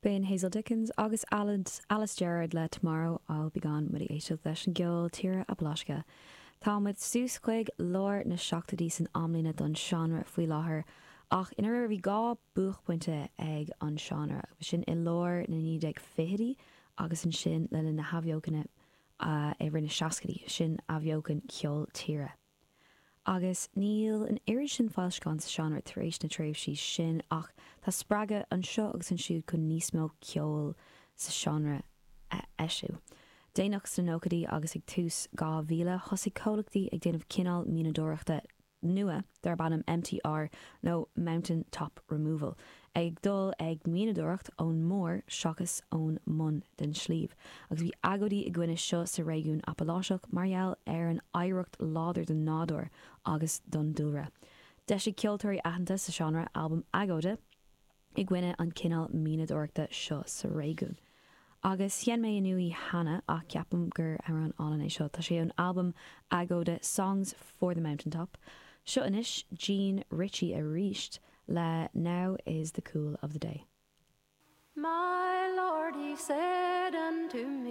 Bíonn Hazel Dickens agus Alice Gerrard le Tomorrow I'll Be Gone mu éisiil leis an gceol tíre a blasca. Tá muid sús chuig lár na seachtadí san amlína don seanra faoi láthair ach inar bhí gá buachpointe ag an seanra sin i lár na 1950 agus an sin le na haimheocanna é rinne seacadí sin haimheocan ceol tíre. Agus níl an iiri sin fáilscán sa seanra tar éis na tréimhsí sin ach tá spreaga an seo agus an siúd chun níos mó ceol sa seanra eisiú. Déanaach san nócadaí agus ag tús 2000 thosaigh comhlachtaí ag déanamh cinál míonadóireachta nua dar bannam MTR nó Mountain Top Removal. Ag dul ag míonadóireacht ón mór seachas ón mun den slíomh. Agus bhí agadí i gcuine seo sa réigiún Appalachiach margheall ar an éireacht láidir den nádúr agus don dúra. Deise ceoltóirí aitheanta sa seanra albumm agóide i gcuine an cinál míonadóireachta seo sa réigiún. Agus chean mé nui Hannah ach ceapam gur ar an álan é seo. Tá sé an album agóide Songs for the Mountaintop. Seo inis Jean Ritchie a ríist le Now is the Cool of the Day. My Lord, he said unto me,